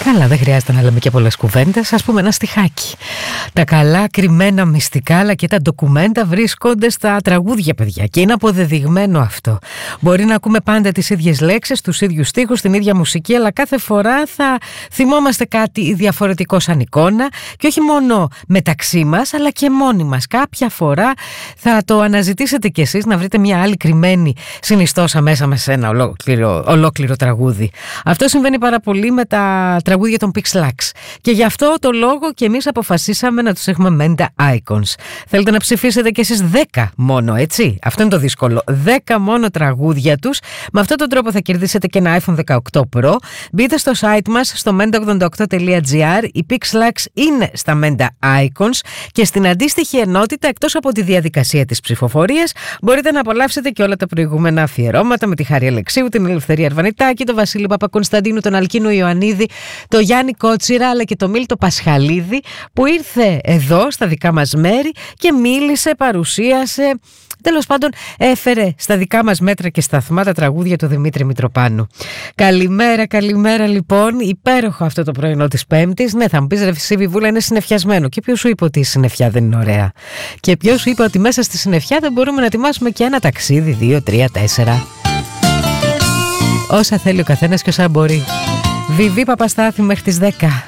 Καλά, δεν χρειάζεται να λέμε και πολλές κουβέντες. Ας πούμε ένα στιχάκι. Τα καλά κρυμμένα μυστικά αλλά και τα ντοκουμέντα βρίσκονται στα τραγούδια, παιδιά. Και είναι αποδεδειγμένο αυτό. Μπορεί να ακούμε πάντα τις ίδιες λέξεις, τους ίδιους στίχους, την ίδια μουσική, αλλά κάθε φορά θα θυμόμαστε κάτι διαφορετικό σαν εικόνα. Και όχι μόνο μεταξύ μας, αλλά και μόνοι μας. Κάποια φορά θα το αναζητήσετε κι εσείς να βρείτε μια άλλη κρυμμένη συνιστόσα μέσα σε ένα ολόκληρο τραγούδι. Αυτό συμβαίνει πάρα πολύ με τα τραγούδια των Pixlax. Και γι' αυτό το λόγο και εμείς αποφασίσαμε να τους έχουμε Menda Icons. Θέλετε να ψηφίσετε κι εσείς 10 μόνο, έτσι. Αυτό είναι το δύσκολο. 10 μόνο τραγούδια τους. Με αυτόν τον τρόπο θα κερδίσετε και ένα iPhone 18 Pro. Μπείτε στο site μας στο menda88.gr. Οι Pixlax είναι στα Menda Icons και στην αντίστοιχη ενότητα, εκτός από τη διαδικασία της ψηφοφορίας, μπορείτε να απολαύσετε και όλα τα προηγούμενα αφιερώματα με τη Χάρη Αλεξίου, την Ελευθερία Αρβανιτάκη, τον Βασίλη Παπακωνσταντίνου, τον Αλκίνο Ιωαννίδη, το Γιάννη Κότσιρα αλλά και το Μίλτο Πασχαλίδη, που ήρθε εδώ στα δικά μας μέρη και μίλησε, παρουσίασε, τέλος πάντων έφερε στα δικά μας μέτρα και σταθμά τα τραγούδια του Δημήτρη Μητροπάνου. Καλημέρα λοιπόν, υπέροχο αυτό το πρωινό της Πέμπτης. Ναι, θα μου πεις, ρε Βιβούλα, είναι συννεφιασμένο. Και ποιος σου είπε ότι η συννεφιά δεν είναι ωραία? Και ποιος σου είπε ότι μέσα στη συννεφιά δεν μπορούμε να ετοιμάσουμε και ένα ταξίδι, 2, 3, 4. Όσα θέλει ο καθένας και όσα μπορεί. Βιβί Παπαστάθη μέχρι τις 10.